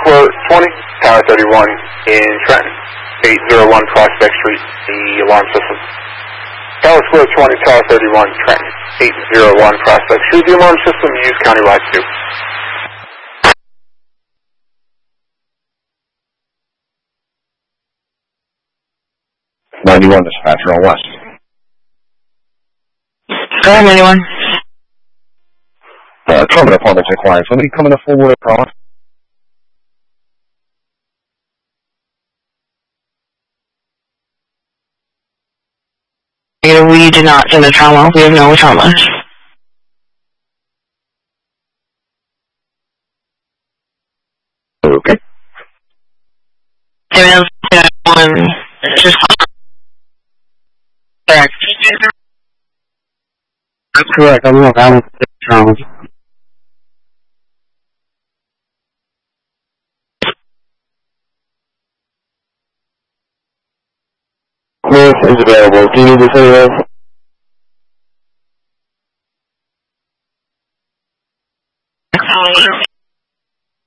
Square 20, Tower 31 in Trenton, 801 Prospect Street, the alarm system. Tower Square 20, Tower 31, Trenton, 801 Prospect Street, the alarm system, use countywide 2. 91 dispatcher on West. Go ahead, 91. Terminal appointments inquiring. Somebody coming to full wood across. We did not send a trauma. We have no trauma. Okay. Just correct. That's correct. I'm not having trauma. Yes, is available. Do you need to say that?